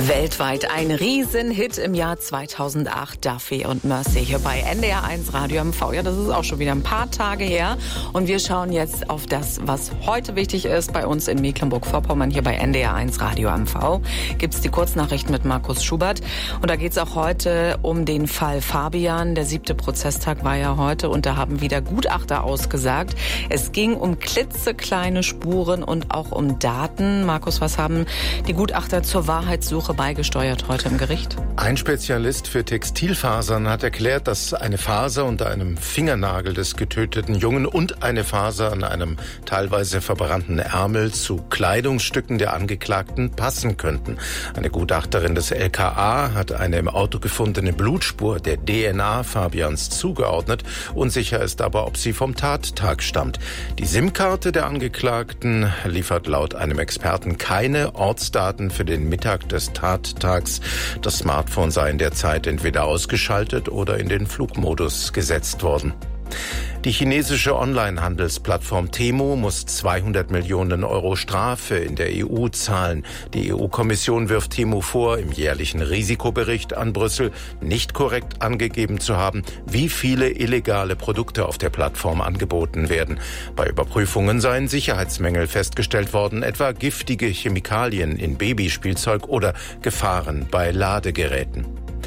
Weltweit ein Riesenhit im Jahr 2008, Duffy und Mercy hier bei NDR 1 Radio MV. Ja, das ist auch schon wieder ein paar Tage her und wir schauen jetzt auf das, was heute wichtig ist bei uns in Mecklenburg-Vorpommern hier bei NDR 1 Radio MV. Gibt's die Kurznachrichten mit Markus Schubert und da geht's auch heute um den Fall Fabian. Der 7. Prozesstag war ja heute und da haben wieder Gutachter ausgesagt. Es ging um klitzekleine Spuren und auch um Daten. Markus, was haben die Gutachter zur Wahrheitssuche beigesteuert heute im Gericht? Ein Spezialist für Textilfasern hat erklärt, dass eine Faser unter einem Fingernagel des getöteten Jungen und eine Faser an einem teilweise verbrannten Ärmel zu Kleidungsstücken der Angeklagten passen könnten. Eine Gutachterin des LKA hat eine im Auto gefundene Blutspur der DNA Fabians zugeordnet. Unsicher ist aber, ob sie vom Tattag stammt. Die SIM-Karte der Angeklagten liefert laut einem Experten keine Ortsdaten für den Mittag des Tattags. Das Smartphone sei in der Zeit entweder ausgeschaltet oder in den Flugmodus gesetzt worden. Die chinesische Online-Handelsplattform Temu muss 200 Millionen Euro Strafe in der EU zahlen. Die EU-Kommission wirft Temu vor, im jährlichen Risikobericht an Brüssel nicht korrekt angegeben zu haben, wie viele illegale Produkte auf der Plattform angeboten werden. Bei Überprüfungen seien Sicherheitsmängel festgestellt worden, etwa giftige Chemikalien in Babyspielzeug oder Gefahren bei Ladegeräten.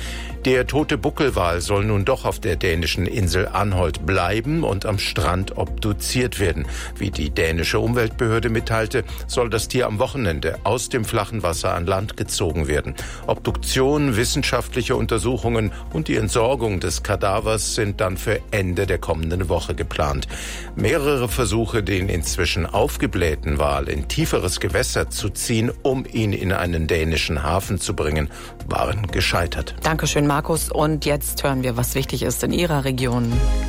Der tote Buckelwal soll nun doch auf der dänischen Insel Anholt bleiben und am Strand obduziert werden. Wie die dänische Umweltbehörde mitteilte, soll das Tier am Wochenende aus dem flachen Wasser an Land gezogen werden. Obduktion, wissenschaftliche Untersuchungen und die Entsorgung des Kadavers sind dann für Ende der kommenden Woche geplant. Mehrere Versuche, den inzwischen aufgeblähten Wal in tieferes Gewässer zu ziehen, um ihn in einen dänischen Hafen zu bringen, waren gescheitert. Dankeschön, Markus. Und jetzt hören wir, was wichtig ist in Ihrer Region.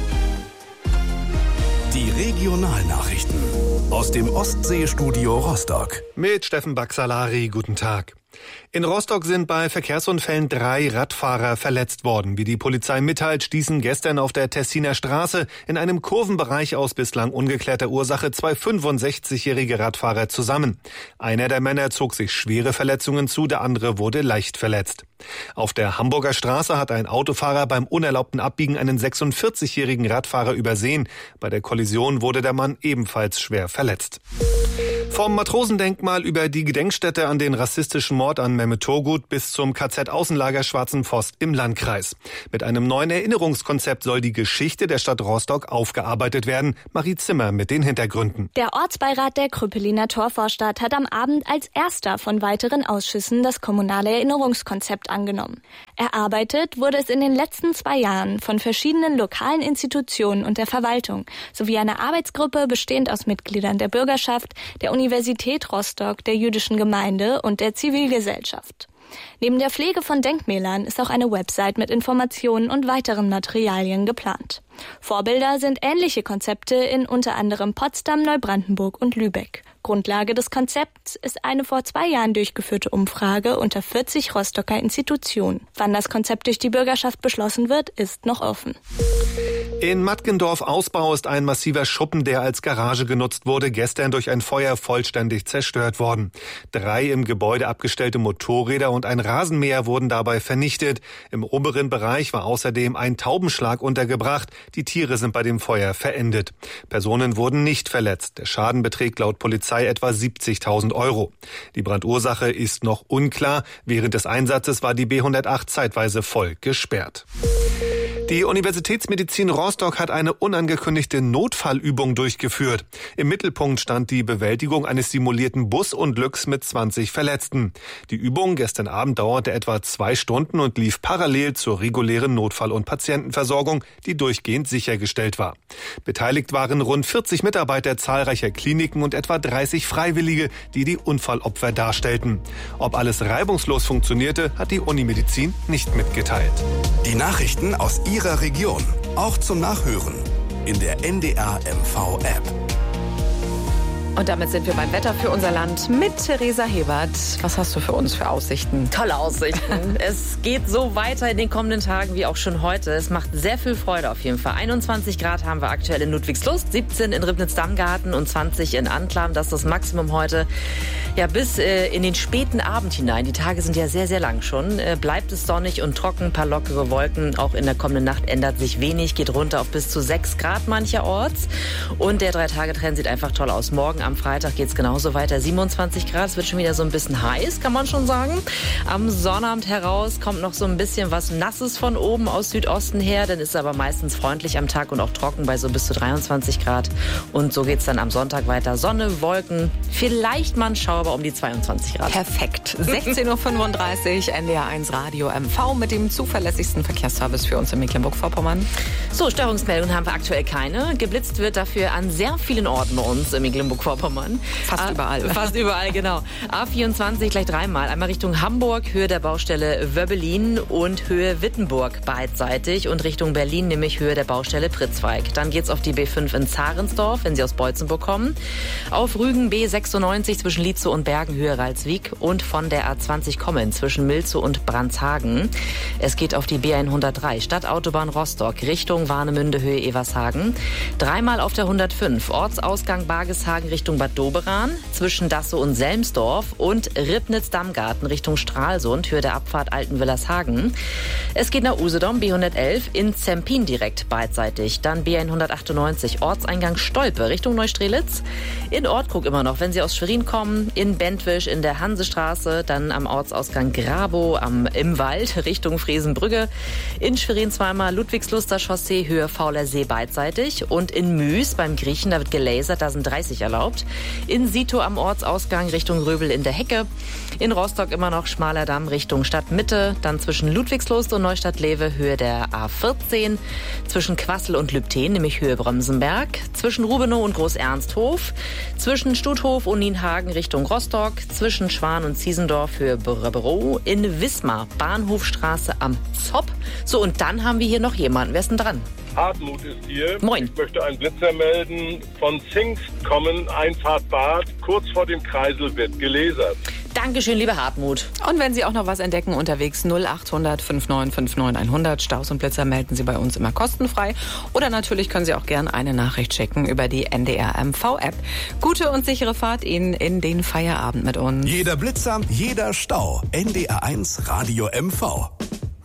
Die Regionalnachrichten aus dem Ostseestudio Rostock. Mit Steffen Baxalari, guten Tag. In Rostock sind bei Verkehrsunfällen 3 Radfahrer verletzt worden. Wie die Polizei mitteilt, stießen gestern auf der Tessiner Straße in einem Kurvenbereich aus bislang ungeklärter Ursache 2 65-jährige Radfahrer zusammen. Einer der Männer zog sich schwere Verletzungen zu, der andere wurde leicht verletzt. Auf der Hamburger Straße hat ein Autofahrer beim unerlaubten Abbiegen einen 46-jährigen Radfahrer übersehen. Bei der Kollision wurde der Mann ebenfalls schwer verletzt. Vom Matrosendenkmal über die Gedenkstätte an den rassistischen Mord an Mehmet Turgut bis zum KZ-Außenlager Schwarzenpfost im Landkreis. Mit einem neuen Erinnerungskonzept soll die Geschichte der Stadt Rostock aufgearbeitet werden. Marie Zimmer mit den Hintergründen. Der Ortsbeirat der Krüppeliner Torvorstadt hat am Abend als erster von weiteren Ausschüssen das kommunale Erinnerungskonzept angenommen. Erarbeitet wurde es in den letzten 2 Jahren von verschiedenen lokalen Institutionen und der Verwaltung sowie einer Arbeitsgruppe bestehend aus Mitgliedern der Bürgerschaft, der Universität Rostock, der jüdischen Gemeinde und der Zivilgesellschaft. Neben der Pflege von Denkmälern ist auch eine Website mit Informationen und weiteren Materialien geplant. Vorbilder sind ähnliche Konzepte in unter anderem Potsdam, Neubrandenburg und Lübeck. Grundlage des Konzepts ist eine vor 2 Jahren durchgeführte Umfrage unter 40 Rostocker Institutionen. Wann das Konzept durch die Bürgerschaft beschlossen wird, ist noch offen. In Mattgendorf-Ausbau ist ein massiver Schuppen, der als Garage genutzt wurde, gestern durch ein Feuer vollständig zerstört worden. 3 im Gebäude abgestellte Motorräder und ein Rasenmäher wurden dabei vernichtet. Im oberen Bereich war außerdem ein Taubenschlag untergebracht. Die Tiere sind bei dem Feuer verendet. Personen wurden nicht verletzt. Der Schaden beträgt laut Polizei etwa 70.000 Euro. Die Brandursache ist noch unklar. Während des Einsatzes war die B108 zeitweise voll gesperrt. Die Universitätsmedizin Rostock hat eine unangekündigte Notfallübung durchgeführt. Im Mittelpunkt stand die Bewältigung eines simulierten Busunglücks mit 20 Verletzten. Die Übung gestern Abend dauerte etwa 2 Stunden und lief parallel zur regulären Notfall- und Patientenversorgung, die durchgehend sichergestellt war. Beteiligt waren rund 40 Mitarbeiter zahlreicher Kliniken und etwa 30 Freiwillige, die die Unfallopfer darstellten. Ob alles reibungslos funktionierte, hat die Unimedizin nicht mitgeteilt. Die Nachrichten aus Ihrer Region, auch zum Nachhören in der NDR MV App. Und damit sind wir beim Wetter für unser Land mit Theresa Hebert. Was hast du für uns für Aussichten? Tolle Aussichten. Es geht so weiter in den kommenden Tagen wie auch schon heute. Es macht sehr viel Freude auf jeden Fall. 21 Grad haben wir aktuell in Ludwigslust, 17 in Ribnitz-Dammgarten und 20 in Anklam. Das ist das Maximum heute. Ja, bis in den späten Abend hinein. Die Tage sind ja sehr, sehr lang schon. Bleibt es sonnig und trocken, ein paar lockere Wolken. Auch in der kommenden Nacht ändert sich wenig, geht runter auf bis zu 6 Grad mancherorts. Und der 3-Tage-Trend sieht einfach toll aus. Morgen am Freitag geht es genauso weiter. 27 Grad, es wird schon wieder so ein bisschen heiß, kann man schon sagen. Am Sonnabend heraus kommt noch so ein bisschen was Nasses von oben aus Südosten her. Dann ist es aber meistens freundlich am Tag und auch trocken bei so bis zu 23 Grad. Und so geht es dann am Sonntag weiter. Sonne, Wolken, vielleicht mal ein Schauer, aber um die 22 Grad. Perfekt. 16.35 Uhr, NDR 1 Radio MV mit dem zuverlässigsten Verkehrsservice für uns in Mecklenburg-Vorpommern. So, Störungsmeldungen haben wir aktuell keine. Geblitzt wird dafür an sehr vielen Orten bei uns in Mecklenburg-Vorpommern. Fast überall. Fast überall, genau. A24 gleich dreimal. Einmal Richtung Hamburg, Höhe der Baustelle Wöbbelin und Höhe Wittenburg beidseitig. Und Richtung Berlin, nämlich Höhe der Baustelle Pritzweig. Dann geht's auf die B5 in Zarensdorf, wenn Sie aus Beutzenburg kommen. Auf Rügen B96 zwischen Lietzow und Bergen, Höhe Ralswiek. Und von der A20 kommen zwischen Milzow und Brandshagen. Es geht auf die B103 Stadtautobahn Rostock, Richtung Warnemünde, Höhe Evershagen. Dreimal auf der 105 Ortsausgang Bargeshagen Richtung Bad Doberan, zwischen Dassow und Selmsdorf und Ribnitz-Dammgarten Richtung Stralsund, Höhe der Abfahrt Altenwillershagen. Es geht nach Usedom, B111, in Zempin direkt beidseitig. Dann B198, Ortseingang Stolpe Richtung Neustrelitz. In Ortkrug immer noch, wenn Sie aus Schwerin kommen. In Bentwisch in der Hansestraße, dann am Ortsausgang Grabow im Wald Richtung Fresenbrügge. In Schwerin zweimal Ludwigsluster Chaussee, Höhe Fauler See beidseitig. Und in Müs beim Griechen, da wird gelasert, da sind 30 erlaubt. In Sito am Ortsausgang Richtung Röbel in der Hecke. In Rostock immer noch schmaler Damm Richtung Stadtmitte. Dann zwischen Ludwigslust und Neustadt-Lewe Höhe der A14. Zwischen Quassel und Lübten, nämlich Höhe Bremsenberg. Zwischen Rubenow und Groß-Ernsthof. Zwischen Stuthof und Nienhagen Richtung Rostock. Zwischen Schwan und Ziesendorf Höhe Brebero. In Wismar Bahnhofstraße am Zopp. So, und dann haben wir hier noch jemanden. Wer ist denn dran? Hartmut ist hier. Moin. Ich möchte einen Blitzer melden. Von Zingst kommen, Einfahrt Bad. Kurz vor dem Kreisel wird gelasert. Dankeschön, lieber Hartmut. Und wenn Sie auch noch was entdecken, unterwegs 0800 5959 100. Staus und Blitzer melden Sie bei uns immer kostenfrei. Oder natürlich können Sie auch gerne eine Nachricht schicken über die NDR MV-App. Gute und sichere Fahrt Ihnen in den Feierabend mit uns. Jeder Blitzer, jeder Stau. NDR 1 Radio MV.